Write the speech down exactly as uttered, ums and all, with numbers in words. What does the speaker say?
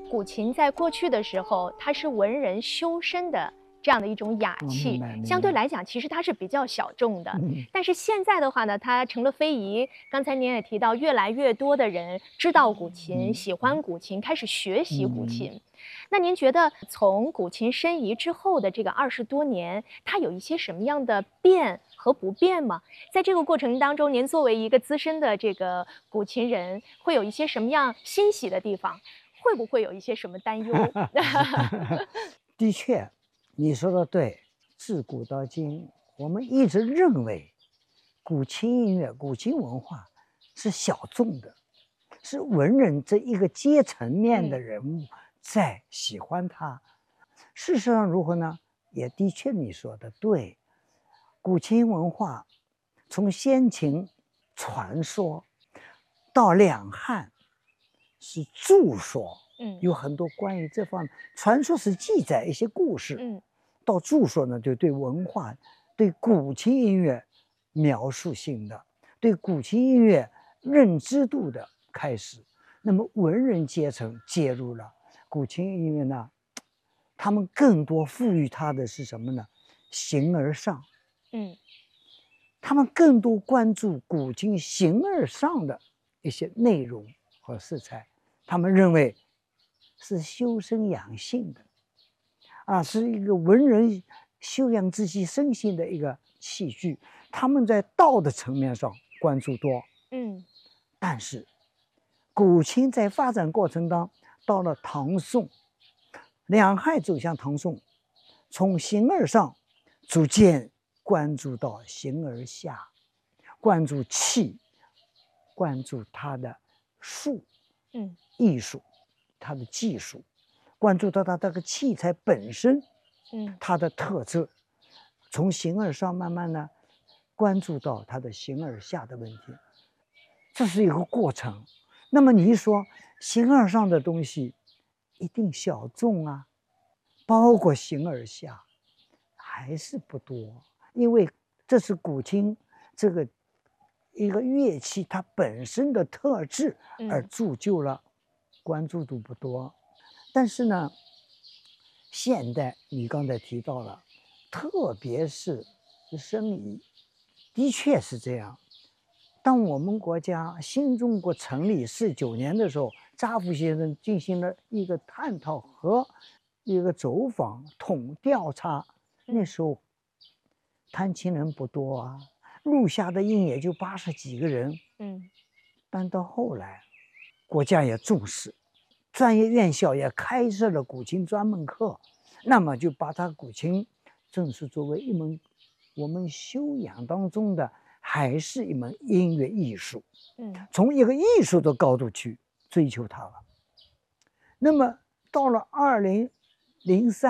古琴在过去的时候，它是文人修身的这样的一种雅器，相对来讲，其实它是比较小众的。 嗯、 但是现在的话呢，它成了非遗。刚才您也提到，越来越多的人知道古琴，嗯、喜欢古琴，开始学习古琴。嗯、那您觉得，从古琴申遗之后的这个二十多年，它有一些什么样的变和不变吗？在这个过程当中，您作为一个资深的这个古琴人，会有一些什么样欣喜的地方？会不会有一些什么担忧？ 的确，你说的对。自古到今，我们一直认为，古琴音乐、古琴文化是小众的，是文人这一个阶层面的人物在喜欢它。嗯、事实上如何呢？也的确你说的对。古琴文化从先秦传说到两汉是著说，嗯，有很多关于这方面传说是记载一些故事，嗯，到著说呢就对文化、对古琴音乐描述性的、对古琴音乐认知度的开始。那么文人阶层介入了古琴音乐呢，他们更多赋予它的是什么呢？形而上，嗯，他们更多关注古琴形而上的一些内容和色彩。他们认为是修身养性的，啊，是一个文人修养自己身心的一个器具。他们在道的层面上关注多，嗯，但是古琴在发展过程当中，到了唐宋，两汉走向唐宋，从形而上逐渐关注到形而下，关注气，关注它的术。嗯，艺术，它的技术，关注到它这个器材本身，嗯，它的特质，从形而上慢慢呢，关注到它的形而下的问题，这是一个过程。那么你一说形而上的东西一定小众啊，包括形而下还是不多，因为这是古琴这个一个乐器它本身的特质而铸就了，关注度不多。但是呢，现代你刚才提到了，特别是申遗，的确是这样。当我们国家新中国成立四九年的时候，查复先生进行了一个探讨和一个走访统调查，那时候弹琴人不多啊，录下的音也就八十几个人，嗯，但到后来，国家也重视，专业院校也开设了古琴专门课，那么就把它古琴正式作为一门我们修养当中的，还是一门音乐艺术，嗯，从一个艺术的高度去追求它了。那么到了二零零三。